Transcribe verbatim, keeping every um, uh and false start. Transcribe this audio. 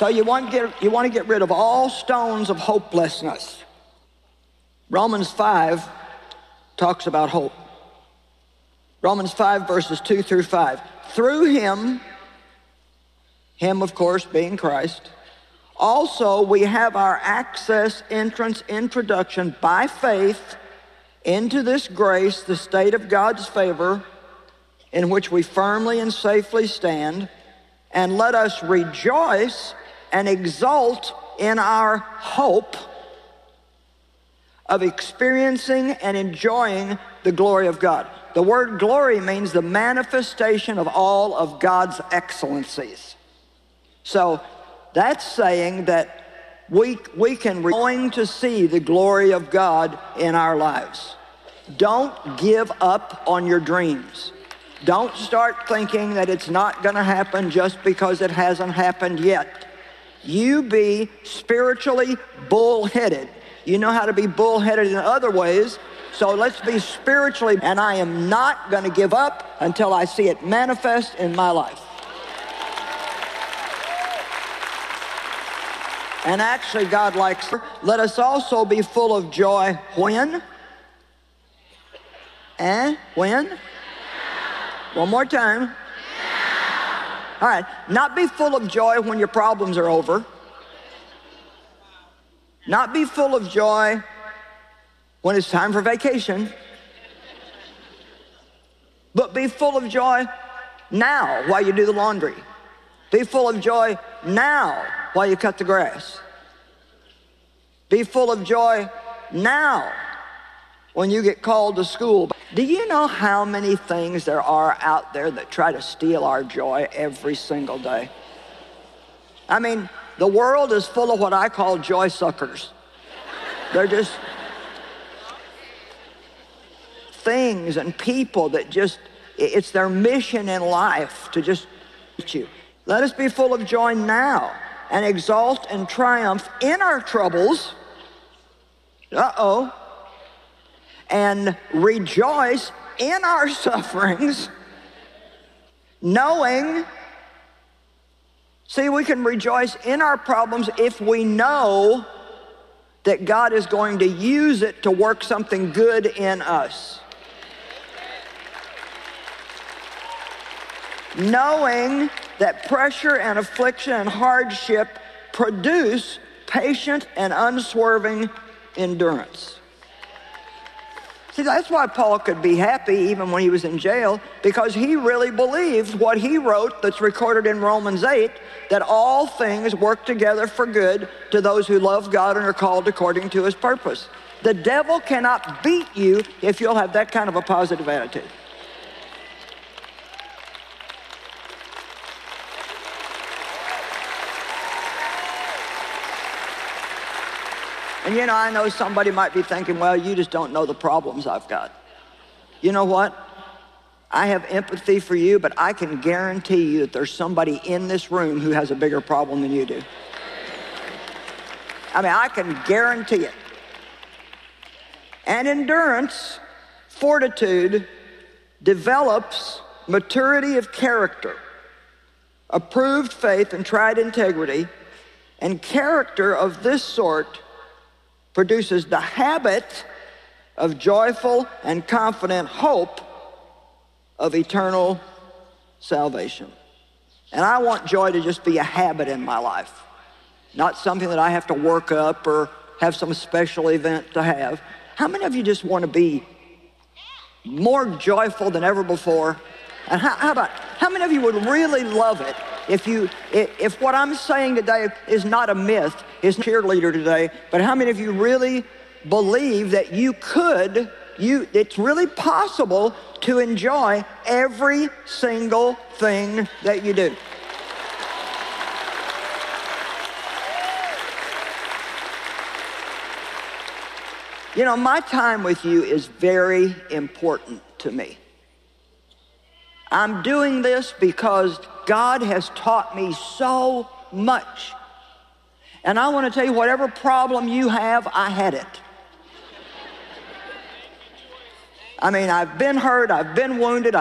So you want to get, you want to get rid of all stones of hopelessness. Romans five talks about hope. Romans five, verses two through five. Through him, him of course being Christ, also we have our access, entrance, introduction by faith into this grace, the state of God's favor, in which we firmly and safely stand, and let us rejoice and exult in our hope of experiencing and enjoying the glory of God. The word glory means the manifestation of all of God's excellencies. So that's saying that we, we can be going to see the glory of God in our lives. Don't give up on your dreams. Don't start thinking that it's not going to happen just because it hasn't happened yet. You be spiritually bullheaded. You know how to be bullheaded in other ways, so let's be spiritually, and I am not going to give up until I see it manifest in my life. And actually, God likes, let us also be full of joy when? Eh? When? One more time. All right, not be full of joy when your problems are over. Not be full of joy when it's time for vacation. But be full of joy now while you do the laundry. Be full of joy now while you cut the grass. Be full of joy now when you get called to school. Do you know how many things there are out there that try to steal our joy every single day? I mean, the world is full of what I call joy suckers. They're just things and people that just, it's their mission in life to just hit you. Let us be full of joy now and exult and triumph in our troubles. Uh-oh. And rejoice in our sufferings, knowing, see, we can rejoice in our problems if we know that God is going to use it to work something good in us. Knowing that pressure and affliction and hardship produce patient and unswerving endurance. See, that's why Paul could be happy even when he was in jail, because he really believed what he wrote that's recorded in Romans eight, that all things work together for good to those who love God and are called according to his purpose. The devil cannot beat you if you'll have that kind of a positive attitude. And you know, I know somebody might be thinking, well, you just don't know the problems I've got. You know what? I have empathy for you, but I can guarantee you that there's somebody in this room who has a bigger problem than you do. I mean, I can guarantee it. And endurance, fortitude, develops maturity of character, approved faith and tried integrity, and character of this sort produces the habit of joyful and confident hope of eternal salvation. And I want joy to just be a habit in my life, not something that I have to work up or have some special event to have. How many of you just want to be more joyful than ever before? And how, how about, how many of you would really love it if you, if, if what I'm saying today is not a myth, is not a cheerleader today, but how many of you really believe that you could, you, it's really possible to enjoy every single thing that you do? You know, my time with you is very important to me. I'm doing this because God has taught me so much. And I want to tell you, whatever problem you have, I had it. I mean, I've been hurt, I've been wounded,